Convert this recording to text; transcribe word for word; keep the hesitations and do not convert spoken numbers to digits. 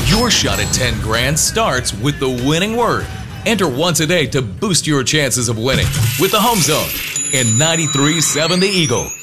Your shot at ten grand starts with the winning word. Enter once a day to boost your chances of winning with the Home Zone in ninety-three point seven The Eagle.